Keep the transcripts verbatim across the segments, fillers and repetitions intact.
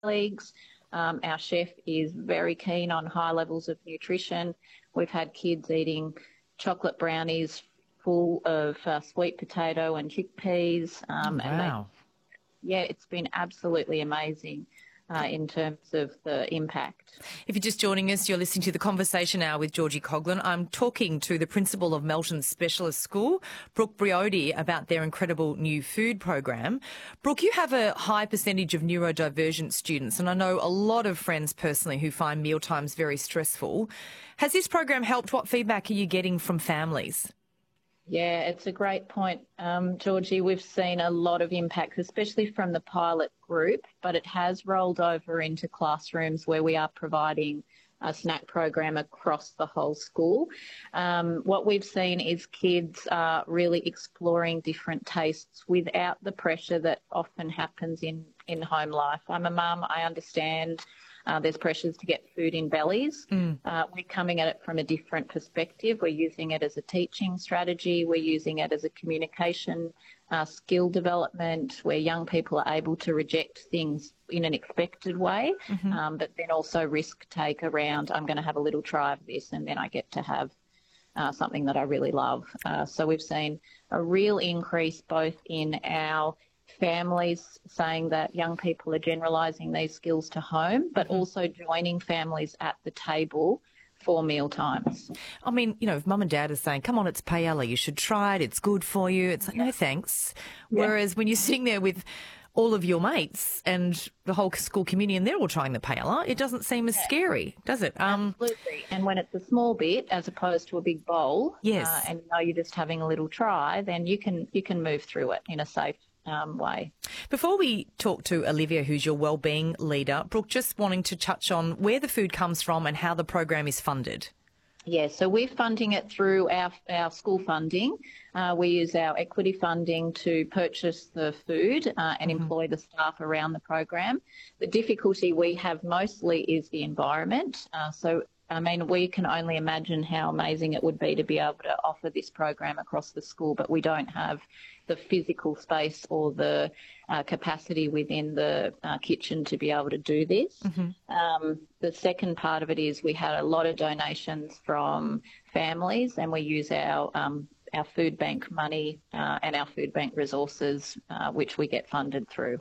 colleagues. Um, our chef is very keen on high levels of nutrition. We've had kids eating chocolate brownies full of uh, sweet potato and chickpeas. Um, Oh, and they, wow. yeah, it's been absolutely amazing uh, in terms of the impact. If you're just joining us, you're listening to The Conversation Hour with Georgie Coughlin. I'm talking to the principal of Melton Specialist School, Brooke Briody, about their incredible new food program. Brooke, you have a high percentage of neurodivergent students, and I know a lot of friends personally who find mealtimes very stressful. Has this program helped? What feedback are you getting from families? Yeah, it's a great point, um, Georgie. We've seen a lot of impacts, especially from the pilot group, but it has rolled over into classrooms where we are providing a snack program across the whole school. Um, what we've seen is kids are really exploring different tastes without the pressure that often happens in, in home life. I'm a mum, I understand. Uh, there's pressures to get food in bellies. Mm. Uh, we're coming at it from a different perspective. We're using it as a teaching strategy. We're using it as a communication uh, skill development where young people are able to reject things in an expected way, mm-hmm. um, but then also risk take around, I'm going to have a little try of this and then I get to have uh, something that I really love. Uh, so we've seen a real increase both in our families saying that young people are generalising these skills to home, but mm-hmm. also joining families at the table for meal times. I mean, you know, if mum and dad are saying, come on, it's paella, you should try it, it's good for you, it's like, yeah. no thanks. Yeah. Whereas when you're sitting there with all of your mates and the whole school community and they're all trying the paella, it doesn't seem as yeah. scary, does it? Um, Absolutely. And when it's a small bit as opposed to a big bowl, yes. uh, and you know you're just having a little try, then you can you can move through it in a safe Um, way. Before we talk to Olivia, who's your wellbeing leader, Brooke, just wanting to touch on where the food comes from and how the program is funded. Yeah, so we're funding it through our, our school funding. Uh, we use our equity funding to purchase the food uh, and mm-hmm. employ the staff around the program. The difficulty we have mostly is the environment. Uh, so I mean, we can only imagine how amazing it would be to be able to offer this program across the school, but we don't have the physical space or the uh, capacity within the uh, kitchen to be able to do this. Mm-hmm. Um, the second part of it is we had a lot of donations from families, and we use our um, our food bank money uh, and our food bank resources, uh, which we get funded through.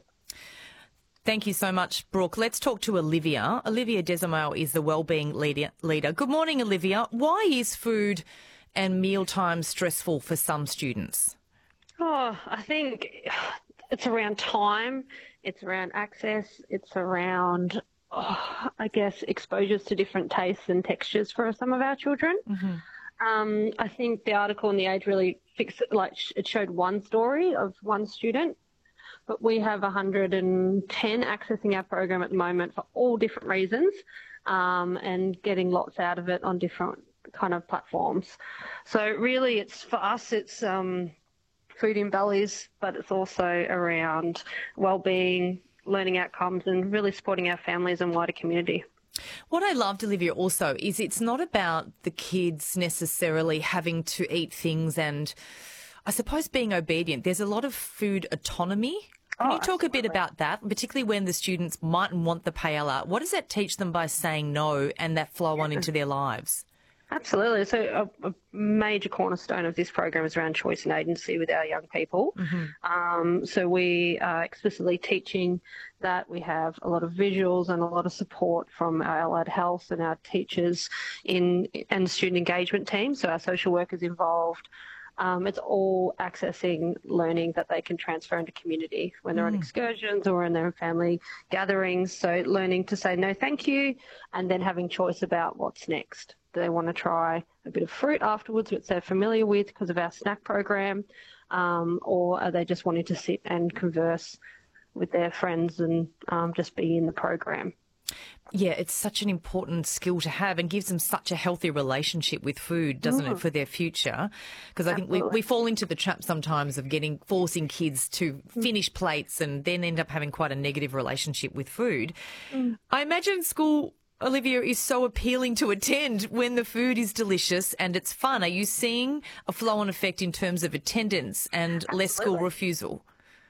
Thank you so much, Brooke. Let's talk to Olivia. Olivia Desamow is the wellbeing leader. leader. Good morning, Olivia. Why is food and mealtime stressful for some students? Oh, I think it's around time, it's around access, it's around, oh, I guess, exposures to different tastes and textures for some of our children. Mm-hmm. Um, I think the article in The Age really fixed it, like it showed one story of one student. But we have one hundred ten accessing our program at the moment for all different reasons um, and getting lots out of it on different kind of platforms. So really it's for us, it's um, food in bellies, but it's also around wellbeing, learning outcomes and really supporting our families and wider community. What I loved, Olivia, also is it's not about the kids necessarily having to eat things and I suppose being obedient. There's a lot of food autonomy. Can oh, you talk absolutely. a bit about that, particularly when the students mightn't want the paella? What does that teach them by saying no and that flow on into their lives? Absolutely. So a, a major cornerstone of this program is around choice and agency with our young people. Mm-hmm. Um, so we are explicitly teaching that. We have a lot of visuals and a lot of support from our allied health and our teachers in and student engagement team. So our social workers involved. Um, it's all accessing learning that they can transfer into community when they're mm. on excursions or in their family gatherings. So learning to say no thank you and then having choice about what's next. Do they want to try a bit of fruit afterwards, which they're familiar with because of our snack program, um, or are they just wanting to sit and converse with their friends and um, just be in the program? Yeah, it's such an important skill to have and gives them such a healthy relationship with food, doesn't mm. it, for their future? Because I think we, we fall into the trap sometimes of getting forcing kids to finish plates and then end up having quite a negative relationship with food. Mm. I imagine school, Olivia, is so appealing to attend when the food is delicious and it's fun. Are you seeing a flow-on effect in terms of attendance and Absolutely. less school refusal?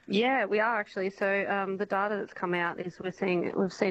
Yeah, we are actually. So um, the data that's come out is we're seeing we've seen